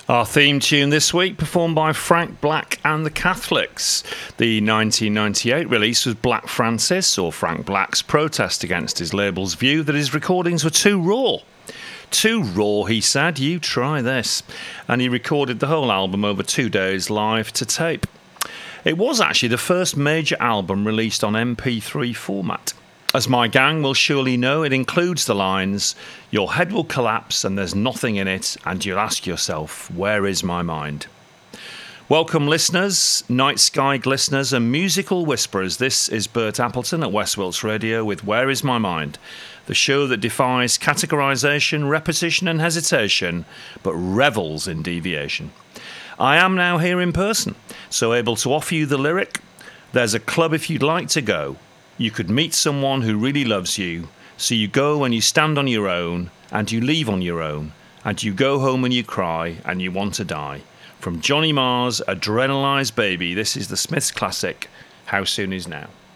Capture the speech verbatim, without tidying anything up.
Our theme tune this week, performed by Frank Black and the Catholics. The nineteen ninety-eight release was Black Francis, or Frank Black's protest against his label's view that his recordings were too raw. Too raw, he said, you try this. And he recorded the whole album over two days live to tape. It was actually the first major album released on M P three format. As my gang will surely know, it includes the lines, "Your head will collapse and there's nothing in it, and you'll ask yourself, where is my mind?" Welcome listeners, Night Sky listeners and musical whisperers. This is Bert Appleton at West Wilts Radio with Where Is My Mind, the show that defies categorisation, repetition and hesitation, but revels in deviation. I am now here in person, so able to offer you the lyric, "There's a club if you'd like to go. You could meet someone who really loves you, so you go and you stand on your own, and you leave on your own, and you go home and you cry, and you want to die." From Johnny Marr's Adrenalised Baby, this is the Smiths classic, How Soon Is Now.